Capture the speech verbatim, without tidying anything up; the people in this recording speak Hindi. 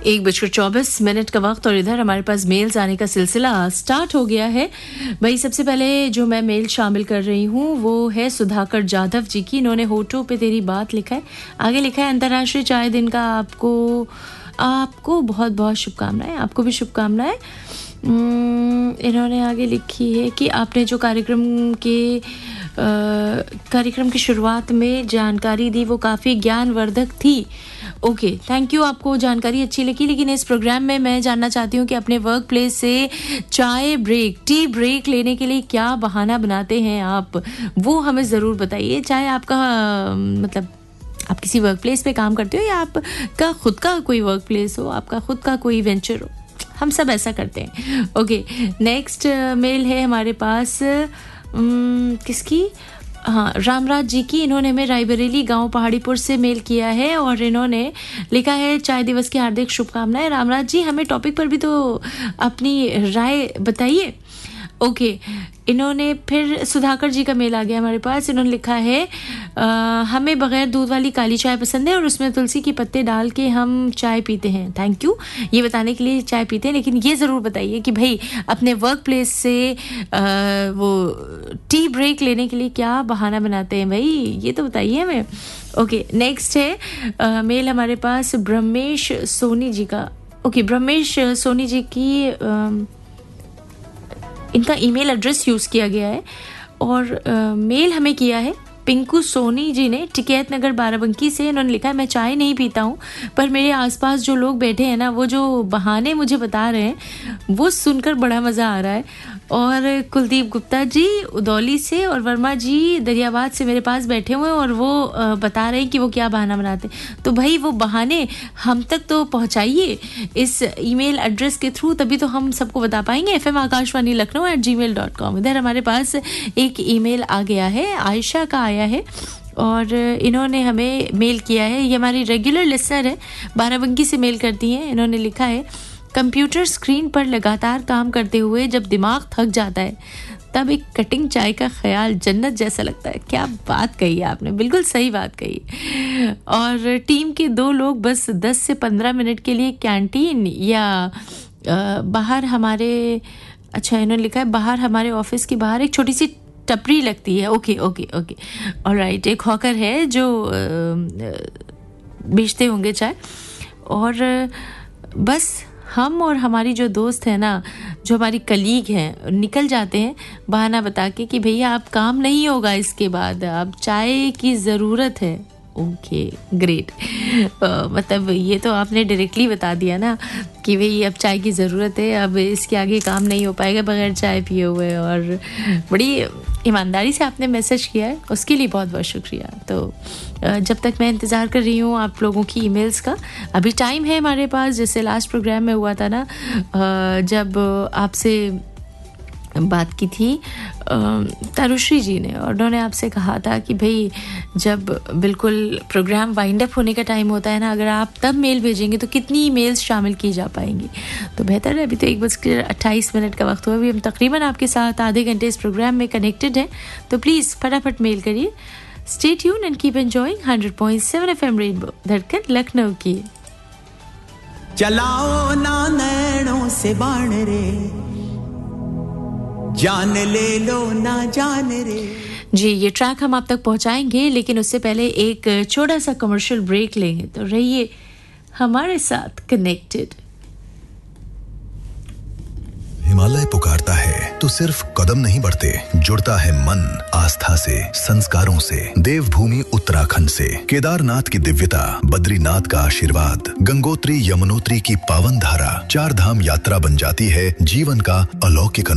एक बजकर चौबीस मिनट का वक्त और इधर हमारे पास मेल्स आने का सिलसिला स्टार्ट हो गया है। भाई सबसे पहले जो मैं मेल शामिल कर रही हूँ वो है सुधाकर जाधव जी की। इन्होंने होठों पे तेरी बात लिखा है, आगे लिखा है अंतर्राष्ट्रीय चाय दिन का आपको आपको बहुत बहुत शुभकामनाएं। आपको भी शुभकामनाएं। इन्होंने आगे लिखी है कि आपने जो कार्यक्रम के कार्यक्रम की शुरुआत में जानकारी दी वो काफ़ी ज्ञानवर्धक थी। ओके, थैंक यू, आपको जानकारी अच्छी लगी। लेकिन इस प्रोग्राम में मैं जानना चाहती हूँ कि अपने वर्क प्लेस से चाय ब्रेक, टी ब्रेक लेने के लिए क्या बहाना बनाते हैं आप, वो हमें ज़रूर बताइए। चाहे आपका मतलब आप किसी वर्क प्लेस पे काम करते हो या आपका खुद का कोई वर्क प्लेस हो, आपका खुद का कोई वेंचर हो, हम सब ऐसा करते हैं। ओके, नेक्स्ट मेल है हमारे पास um, किसकी, हाँ, रामराज जी की। इन्होंने हमें रायबरेली गांव पहाड़ीपुर से मेल किया है और इन्होंने लिखा है चाय दिवस की हार्दिक शुभकामनाएं। रामराज जी, हमें टॉपिक पर भी तो अपनी राय बताइए। ओके, इन्होंने फिर सुधाकर जी का मेल आ गया हमारे पास। इन्होंने लिखा है आ, हमें बगैर दूध वाली काली चाय पसंद है और उसमें तुलसी के पत्ते डाल के हम चाय पीते हैं। थैंक यू ये बताने के लिए चाय पीते हैं, लेकिन ये ज़रूर बताइए कि भाई अपने वर्क प्लेस से आ, वो टी ब्रेक लेने के लिए क्या बहाना बनाते हैं भाई, ये तो बताइए हमें। ओके, नेक्स्ट है आ, मेल हमारे पास ब्रह्मेश सोनी जी का। ओके, ब्रह्मेश सोनी जी की आ, इनका ईमेल एड्रेस यूज़ किया गया है और आ, मेल हमें किया है पिंकू सोनी जी ने टिकैत नगर बाराबंकी से। इन्होंने लिखा है मैं चाय नहीं पीता हूँ पर मेरे आसपास जो लोग बैठे हैं ना, वो जो बहाने मुझे बता रहे हैं वो सुनकर बड़ा मज़ा आ रहा है। और कुलदीप गुप्ता जी उदौली से और वर्मा जी दरियाबाद से मेरे पास बैठे हुए हैं और वो आ, बता रहे हैं कि वो क्या बहाना बनाते हैं। तो भाई वो बहाने हम तक तो पहुँचाइए इस ईमेल एड्रेस के थ्रू, तभी तो हम सबको बता पाएंगे। F M Akashvani Lucknow eight जी मेल डॉट कॉम। इधर हमारे पास एक ईमेल आ गया है, आयशा का आया है और इन्होंने हमें मेल किया है। ये हमारी रेगुलर लिसनर है, बाराबंकी से मेल करती हैं। इन्होंने लिखा है कंप्यूटर स्क्रीन पर लगातार काम करते हुए जब दिमाग थक जाता है तब एक कटिंग चाय का ख्याल जन्नत जैसा लगता है। क्या बात कही है आपने, बिल्कुल सही बात कही। और टीम के दो लोग बस दस से पंद्रह मिनट के लिए कैंटीन या आ, बाहर हमारे, अच्छा इन्होंने लिखा है बाहर हमारे ऑफिस के बाहर एक छोटी सी टपरी लगती है। ओके ओके ओके ऑलराइट, एक हॉकर है जो बेचते होंगे चाय और बस हम और हमारी जो दोस्त है ना, जो हमारी कलीग हैं, निकल जाते हैं बहाना बता के कि भैया आप काम नहीं होगा इसके बाद, अब चाय की ज़रूरत है। ओके ग्रेट, मतलब ये तो आपने डायरेक्टली बता दिया ना कि भाई अब चाय की ज़रूरत है, अब इसके आगे काम नहीं हो पाएगा बगैर चाय पिए हुए। और बड़ी ईमानदारी से आपने मैसेज किया है, उसके लिए बहुत बहुत शुक्रिया। तो जब तक मैं इंतज़ार कर रही हूँ आप लोगों की ईमेल्स का, अभी टाइम है हमारे पास, जैसे लास्ट प्रोग्राम में हुआ था ना, जब आपसे बात की थी तारुश्री जी ने और उन्होंने आपसे कहा था कि भाई जब बिल्कुल प्रोग्राम वाइंड अप होने का टाइम होता है ना, अगर आप तब मेल भेजेंगे तो कितनी ईमेल्स शामिल की जा पाएंगी। तो बेहतर है, अभी तो एक बजकर अट्ठाईस मिनट का वक्त हुआ, अभी हम तकरीबन आपके साथ आधे घंटे इस प्रोग्राम में कनेक्टेड हैं। तो प्लीज़ फटाफट मेल करिए। Stay tune and keep enjoying hundred point seven F M rainbow, धड़कन लखनऊ की। चलाओ ना नैनों से बाण रे, जान ले लो ना जान रे। जी, ये ट्रैक हम आप तक पहुंचाएंगे, लेकिन उससे पहले एक छोटा सा कमर्शियल ब्रेक लेंगे। तो रहिए हमारे साथ कनेक्टेड। हिमालय पुकारता है तो सिर्फ कदम नहीं बढ़ते, जुड़ता है मन आस्था से, संस्कारों से। देवभूमि उत्तराखंड से केदारनाथ की दिव्यता, बद्रीनाथ का आशीर्वाद, गंगोत्री यमुनोत्री की पावन धारा, चार धाम यात्रा बन जाती है जीवन का अलौकिक